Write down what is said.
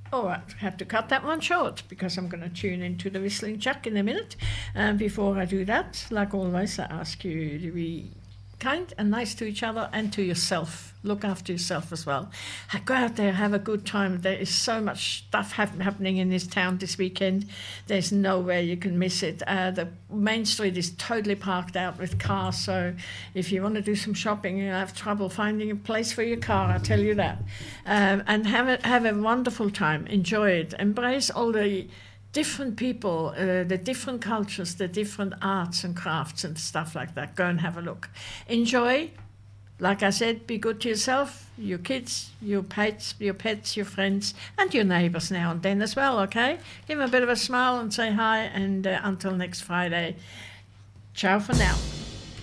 Oh, I have to cut that one short because I'm going to tune into the Whistling Chuck in a minute. And before I do that, like always, I ask you to be kind and nice to each other and to yourself. Look after yourself as well. Go out there, have a good time. There is so much stuff happening in this town this weekend. There's no way you can miss it. The main street is totally parked out with cars, so if you want to do some shopping, you'll have trouble finding a place for your car, I'll tell you that. And have a wonderful time. Enjoy it. Embrace all the different people, the different cultures, the different arts and crafts and stuff like that. Go and have a look. Enjoy. Like I said, be good to yourself, your kids, your pets, your friends, and your neighbours now and then as well, okay? Give them a bit of a smile and say hi, and until next Friday, ciao for now.